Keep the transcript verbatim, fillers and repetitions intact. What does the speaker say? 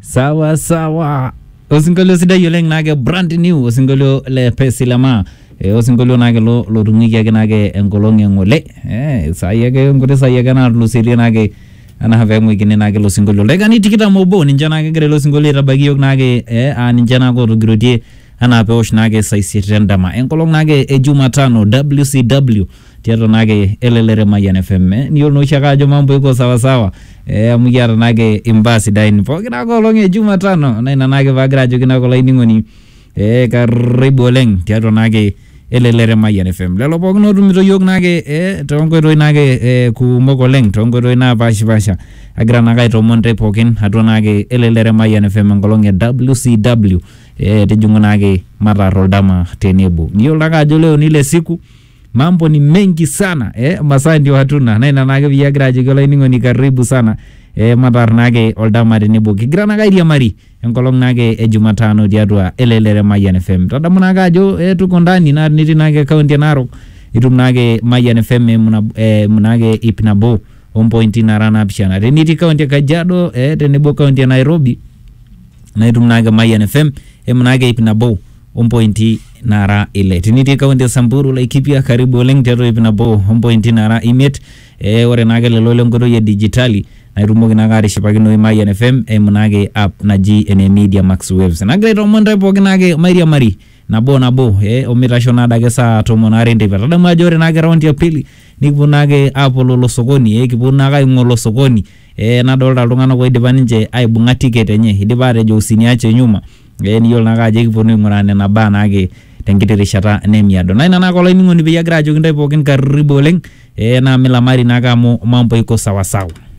Sawa sawa. Osingolio sidai oleng nage brand new osingolio le Pesilama. E osingolio nage lo lo tungiki ake nage enkolong engole. Eh sai ake ngore sai ake na lusiria nage ana have mwikine nage lo singolio. Lega ni tikita mobo ninja nage gere lo singolio rabagi yok nage eh a ninja nago rugirodie ana peosh nage sai sirendama. Enkolong nage e Jumatano W C W tiato nage elelere Mayan F M. Eh? Niyo no shaka jo mambo iko sawa sawa. Eh amugiara nage imbasi daini po kina ko longe Jumatano na ina nage vagra jo kina ko laini ngoni eh karibu oleng tiato nage elelere Mayan F M. Lelo po no rumito yok nage eh tongo ro nage eh ku moko leng tongo ro na bashi basha agra naga to monte pokin hado nage elelere Mayan F M ngolonge W C W eh tejungo nage mara roldama tenebu. Niyo laga jo leo nile siku mambo ni mengi sana eh masaa ndio hatuna na ina nage viagra jigolo ningo ni karibu sana eh madar nage oldama de nebo kigra naga iria mari enkolong nage e Jumatano diadwa elelere Mayan F M tada munaga jo eh tuko ndani na niti nage kaunti Narok itum nage Mayan F M muna eh munage ipnabo one point na rana pishana niti kaunti Kajiado eh tenebo kaunti Nairobi na itum nage Mayan F M eh munage ipnabo one point nara ile tiniti kaunti Samburu Laikipia karibu oleng tero ipnabo one point nara imet e ore nage lelo lengodo ye digitali na irumogi nagari shipagino Mayan F M e munage app na G N Media Max Waves na great omonde pogi nage Maria Mari na bo na bo e omitashona dage sa tomonare ndebe tada majore nage round ya pili nikipu nage Apollo lo sokoni e kipu naga ngolo sokoni e na dolta lungana ko idipa ninje aibunga ticket enye idipa atejo usiniache nyuma e niyo naga je kipu ngurane na ba nage tengitiri shata nemiado na ina nako laini ngoni biya grajo kindai pokin karibu oleng e na milamari naga mo mambo iko sawa sawa.